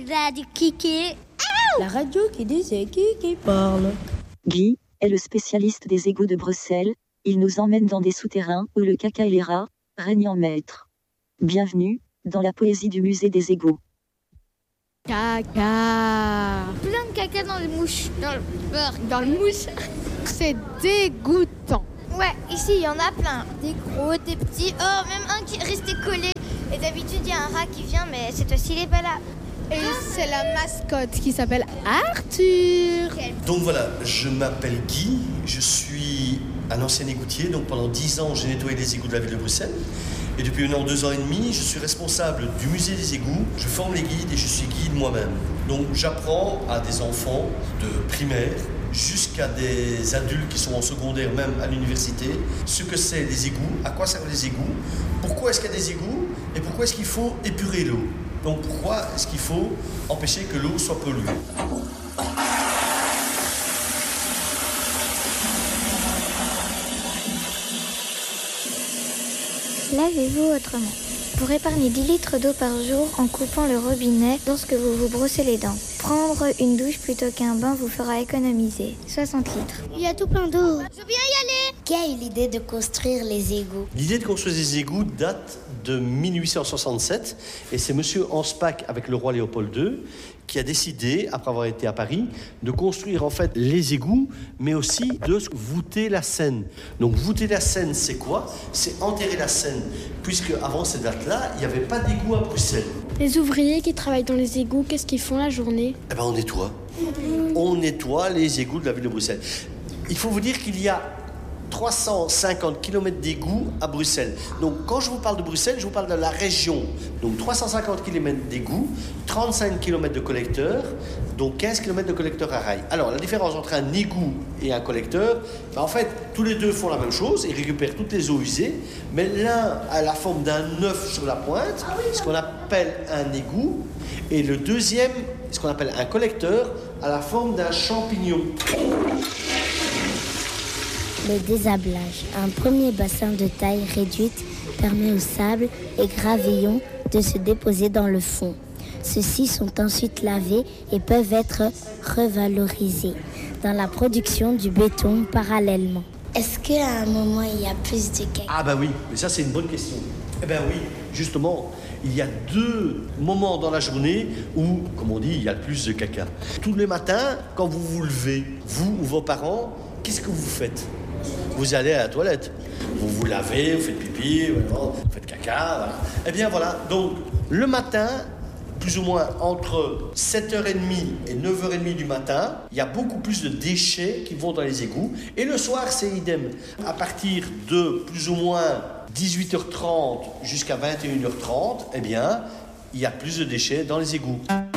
Radio Kiki. La radio qui disait qui parle. Guy est le spécialiste des égouts de Bruxelles. Il nous emmène dans des souterrains où le caca et les rats règnent en maître. Bienvenue dans la poésie du musée des égouts. Caca. Plein de caca dans le mouche. Dans le beurre. Dans le mouche. C'est dégoûtant. Ouais, ici il y en a plein. Des gros, des petits. Oh, même un qui est resté collé. Et d'habitude il y a un rat qui vient, mais cette fois-ci il est pas là. Et c'est la mascotte qui s'appelle Arthur. Donc voilà, je m'appelle Guy, je suis un ancien égoutier, donc pendant 10 ans j'ai nettoyé les égouts de la ville de Bruxelles. Et depuis 1 an, 2 ans et demi, je suis responsable du musée des égouts, je forme les guides et je suis guide moi-même. Donc j'apprends à des enfants de primaire jusqu'à des adultes qui sont en secondaire, même à l'université, ce que c'est les égouts, à quoi servent les égouts, pourquoi est-ce qu'il y a des égouts et pourquoi est-ce qu'il faut épurer l'eau. Donc pourquoi est-ce qu'il faut empêcher que l'eau soit polluée? Lavez-vous autrement. Pour épargner 10 litres d'eau par jour en coupant le robinet lorsque vous vous brossez les dents. Prendre une douche plutôt qu'un bain vous fera économiser 60 litres. Il y a tout plein d'eau. Je veux bien y aller. Qui a eu l'idée de construire les égouts? L'idée de construire des égouts date de 1867 et c'est monsieur Anspach avec le roi Léopold II qui a décidé, après avoir été à Paris, de construire en fait les égouts, mais aussi de voûter la Seine. Donc voûter la Seine, c'est quoi? C'est enterrer la Seine, puisque avant cette date-là, il n'y avait pas d'égout à Bruxelles. Les ouvriers qui travaillent dans les égouts, qu'est-ce qu'ils font la journée? Eh ben on nettoie. On nettoie les égouts de la ville de Bruxelles. Il faut vous dire qu'il y a 350 km d'égouts à Bruxelles. Donc quand je vous parle de Bruxelles, je vous parle de la région. Donc 350 km d'égouts, 35 km de collecteurs, donc 15 km de collecteurs à rail. Alors la différence entre un égout et un collecteur, ben, en fait tous les deux font la même chose, ils récupèrent toutes les eaux usées, mais l'un a la forme d'un œuf sur la pointe, ce qu'on appelle un égout, et le deuxième, ce qu'on appelle un collecteur, a la forme d'un champignon. Le désablage. Un premier bassin de taille réduite permet au sable et gravillons de se déposer dans le fond. Ceux-ci sont ensuite lavés et peuvent être revalorisés dans la production du béton parallèlement. Est-ce qu'à un moment, il y a plus de caca? Ah ben oui, mais ça c'est une bonne question. Eh ben oui, justement, il y a 2 moments dans la journée où, comme on dit, il y a le plus de caca. Tous les matins, quand vous vous levez, vous ou vos parents, qu'est-ce que vous faites? Vous allez à la toilette, vous vous lavez, vous faites pipi, vous faites caca, voilà. Eh bien voilà, donc le matin, plus ou moins entre 7h30 et 9h30 du matin, il y a beaucoup plus de déchets qui vont dans les égouts. Et le soir, c'est idem. À partir de plus ou moins 18h30 jusqu'à 21h30, eh bien, il y a plus de déchets dans les égouts.